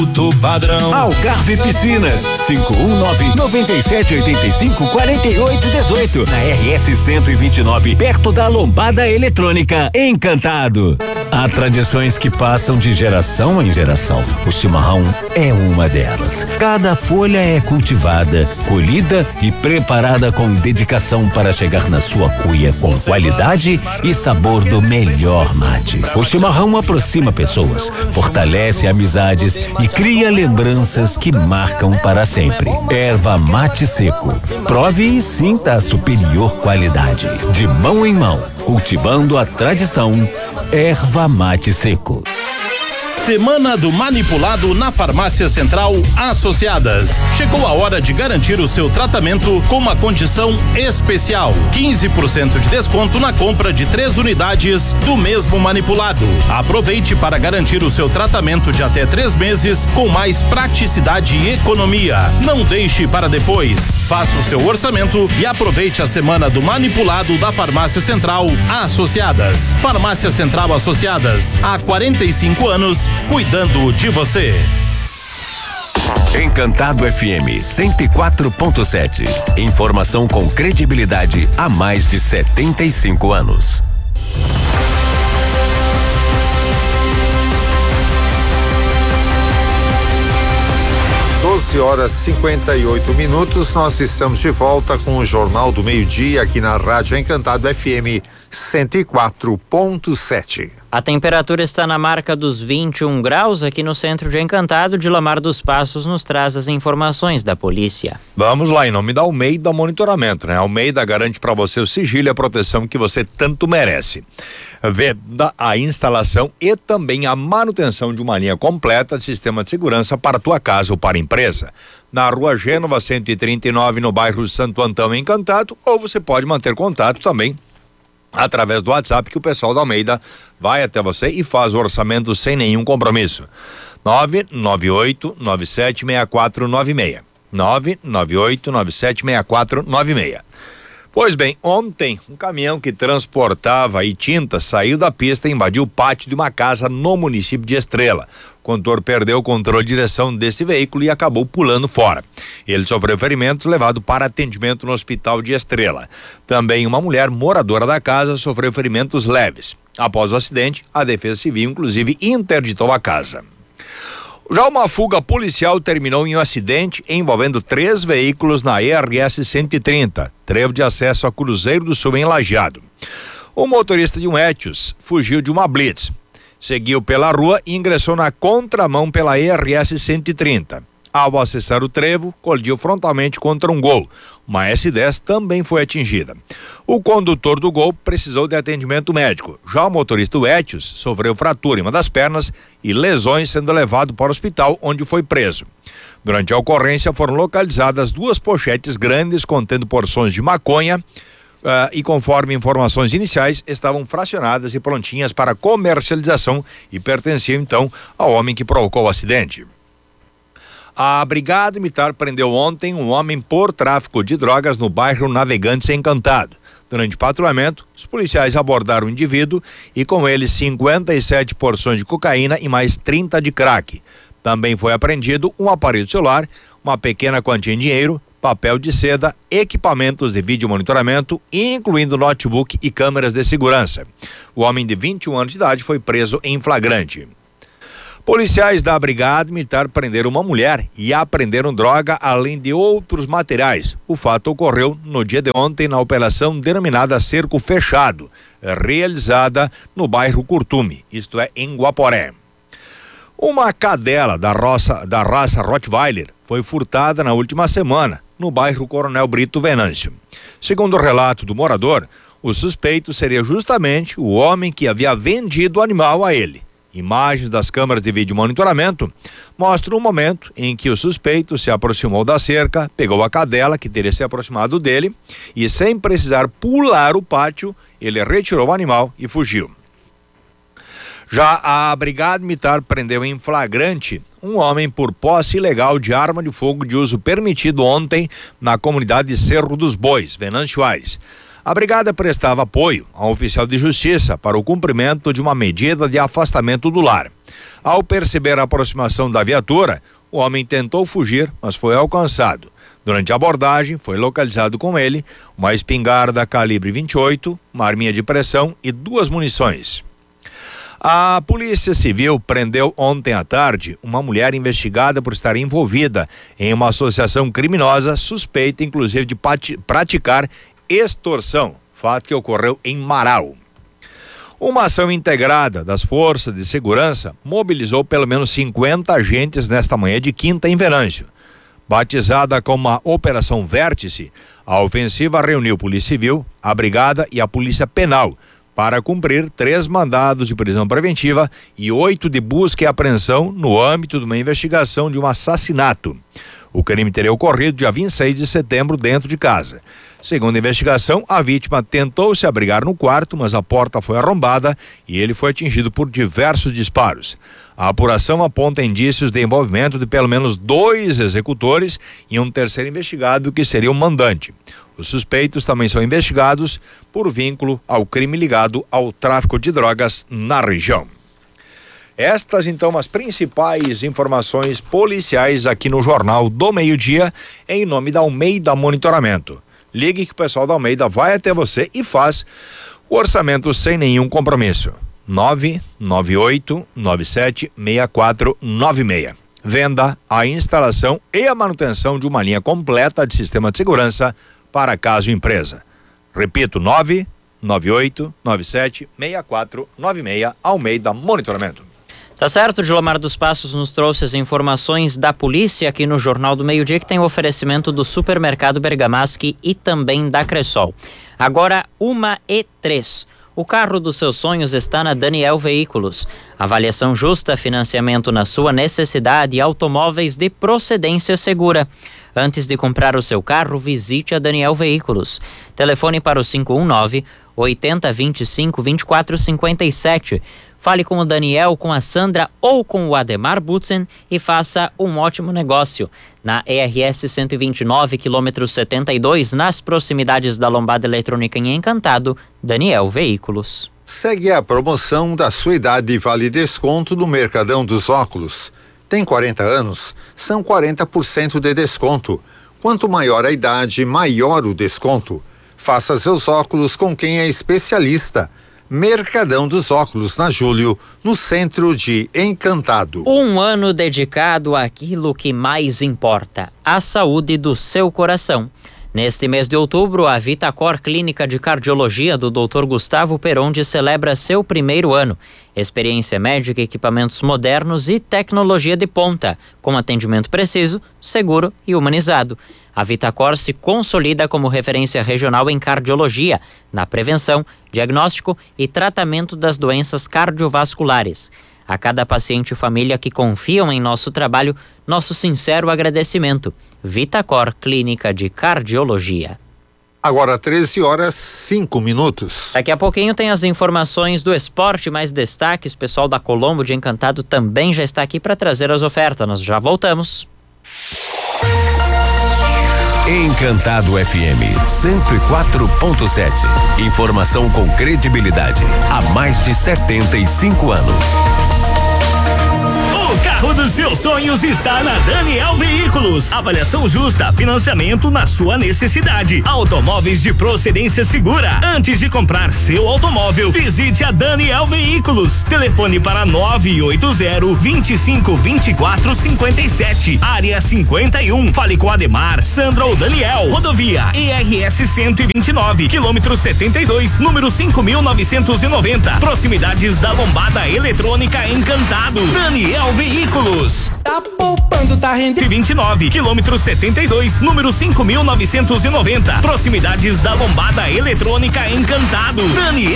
Padrão. Algarve Piscinas, 519-9785-4818. Na RS 129, perto da Lombada Eletrônica. Encantado. Há tradições que passam de geração em geração. O chimarrão é uma delas. Cada folha é cultivada, colhida e preparada com dedicação para chegar na sua cuia com qualidade e sabor do melhor mate. O chimarrão aproxima pessoas, fortalece amizades e cria lembranças que marcam para sempre. Erva mate seco. Prove e sinta a superior qualidade. De mão em mão, cultivando a tradição. Erva mate seco. Semana do Manipulado na Farmácia Central Associadas. Chegou a hora de garantir o seu tratamento com uma condição especial. 15% de desconto na compra de 3 unidades do mesmo manipulado. Aproveite para garantir o seu tratamento de até 3 meses com mais praticidade e economia. Não deixe para depois. Faça o seu orçamento e aproveite a Semana do Manipulado da Farmácia Central Associadas. Farmácia Central Associadas, há 45 anos, cuidando de você. Encantado FM 104.7. Informação com credibilidade há mais de 75 anos. 12h58. Nós estamos de volta com o Jornal do Meio-Dia aqui na Rádio Encantado FM 104.7. A temperatura está na marca dos 21 graus aqui no centro de Encantado. Dilamar dos Passos nos traz as informações da polícia. Vamos lá, em nome da Almeida Monitoramento, né? Almeida garante para você o sigilo e a proteção que você tanto merece. Venda a instalação e também a manutenção de uma linha completa de sistema de segurança para tua casa ou para a empresa. Na Rua Gênova 139, no bairro Santo Antão, Encantado, ou você pode manter contato também através do WhatsApp, que o pessoal da Almeida vai até você e faz o orçamento sem nenhum compromisso. 998-976496. 998-976496. Pois bem, ontem um caminhão que transportava tinta saiu da pista e invadiu o pátio de uma casa no município de Estrela. O condutor perdeu o controle de direção desse veículo e acabou pulando fora. Ele sofreu ferimentos, levado para atendimento no hospital de Estrela. Também uma mulher moradora da casa sofreu ferimentos leves. Após o acidente, a Defesa Civil, inclusive, interditou a casa. Já uma fuga policial terminou em um acidente envolvendo 3 veículos na ERS 130, trevo de acesso a Cruzeiro do Sul, em Lajeado. O motorista de um Etios fugiu de uma blitz, seguiu pela rua e ingressou na contramão pela ERS 130. Ao acessar o trevo, colidiu frontalmente contra um Gol. Uma S10 também foi atingida. O condutor do Gol precisou de atendimento médico. Já o motorista do Etios sofreu fratura em uma das pernas e lesões, sendo levado para o hospital, onde foi preso. Durante a ocorrência foram localizadas 2 pochetes grandes contendo porções de maconha e, conforme informações iniciais, estavam fracionadas e prontinhas para comercialização e pertenciam então ao homem que provocou o acidente. A Brigada Militar prendeu ontem um homem por tráfico de drogas no bairro Navegantes, Encantado. Durante patrulhamento, os policiais abordaram o indivíduo e com ele 57 porções de cocaína e mais 30 de crack. Também foi apreendido um aparelho celular, uma pequena quantia em dinheiro, papel de seda, equipamentos de vídeo monitoramento, incluindo notebook e câmeras de segurança. O homem de 21 anos de idade foi preso em flagrante. Policiais da Brigada Militar prenderam uma mulher e apreenderam droga, além de outros materiais. O fato ocorreu no dia de ontem na operação denominada Cerco Fechado, realizada no bairro Curtume, isto é, em Guaporé. Uma cadela da raça Rottweiler foi furtada na última semana, no bairro Coronel Brito Venâncio. Segundo o relato do morador, o suspeito seria justamente o homem que havia vendido o animal a ele. Imagens das câmeras de vídeo monitoramento mostram o momento em que o suspeito se aproximou da cerca, pegou a cadela que teria se aproximado dele e, sem precisar pular o pátio, ele retirou o animal e fugiu. Já a Brigada Militar prendeu em flagrante um homem por posse ilegal de arma de fogo de uso permitido ontem na comunidade Cerro dos Bois, Venâncio Aires. A brigada prestava apoio a um oficial de justiça para o cumprimento de uma medida de afastamento do lar. Ao perceber a aproximação da viatura, o homem tentou fugir, mas foi alcançado. Durante a abordagem, foi localizado com ele uma espingarda calibre 28, uma arminha de pressão e 2 munições. A Polícia Civil prendeu ontem à tarde uma mulher investigada por estar envolvida em uma associação criminosa, suspeita inclusive de praticar extorsão, fato que ocorreu em Marau. Uma ação integrada das forças de segurança mobilizou pelo menos 50 agentes nesta manhã de quinta em Venâncio. Batizada como a Operação Vértice, a ofensiva reuniu Polícia Civil, a Brigada e a Polícia Penal para cumprir 3 mandados de prisão preventiva e 8 de busca e apreensão no âmbito de uma investigação de um assassinato. O crime teria ocorrido dia 26 de setembro dentro de casa. Segundo a investigação, a vítima tentou se abrigar no quarto, mas a porta foi arrombada e ele foi atingido por diversos disparos. A apuração aponta indícios de envolvimento de pelo menos 2 executores e um terceiro investigado que seria o mandante. Os suspeitos também são investigados por vínculo ao crime ligado ao tráfico de drogas na região. Estas, então, as principais informações policiais aqui no Jornal do Meio-Dia, em nome da Almeida Monitoramento. Ligue que o pessoal da Almeida vai até você e faz o orçamento sem nenhum compromisso. 998-97-6496. Venda, a instalação e a manutenção de uma linha completa de sistema de segurança para caso empresa. Repito, 998-97-6496, Almeida Monitoramento. Tá certo, Gilomar dos Passos nos trouxe as informações da polícia aqui no Jornal do Meio-Dia, que tem o oferecimento do Supermercado Bergamaschi e também da Cressol. Agora, 1h03. O carro dos seus sonhos está na Daniel Veículos. Avaliação justa, financiamento na sua necessidade e automóveis de procedência segura. Antes de comprar o seu carro, visite a Daniel Veículos. Telefone para o 519-8025-2457. Fale com o Daniel, com a Sandra ou com o Ademar Butzen e faça um ótimo negócio. Na ERS 129, quilômetro 72, nas proximidades da Lombada Eletrônica em Encantado, Daniel Veículos. Segue a promoção da sua idade e vale desconto do Mercadão dos Óculos. Tem 40 anos? São 40% de desconto. Quanto maior a idade, maior o desconto. Faça seus óculos com quem é especialista. Mercadão dos Óculos, na Júlio, no centro de Encantado. Um ano dedicado àquilo que mais importa, a saúde do seu coração. Neste mês de outubro, a Vitacor Clínica de Cardiologia do Dr. Gustavo Peronde celebra seu 1º ano. Experiência médica, equipamentos modernos e tecnologia de ponta, com atendimento preciso, seguro e humanizado. A Vitacor se consolida como referência regional em cardiologia, na prevenção, diagnóstico e tratamento das doenças cardiovasculares. A cada paciente e família que confiam em nosso trabalho, nosso sincero agradecimento. Vitacor Clínica de Cardiologia. Agora 13h05. Daqui a pouquinho tem as informações do esporte, mais destaques. O pessoal da Colombo de Encantado também já está aqui para trazer as ofertas. Nós já voltamos. Encantado FM 104.7. Informação com credibilidade há mais de 75 anos. O carro dos seus sonhos está na Daniel Veículos. Avaliação justa, financiamento na sua necessidade. Automóveis de procedência segura. Antes de comprar seu automóvel, visite a Daniel Veículos. Telefone para 980-25-24-57. Área 51. Fale com Ademar, Sandra ou Daniel. Rodovia ERS 129, quilômetro 72, número 5.990. Proximidades da Lombada Eletrônica Encantado. Daniel Veículos. Tá poupando, tá rendendo. 29, quilômetro 72, número 5.990. Proximidades da Lombada Eletrônica Encantado. Daniel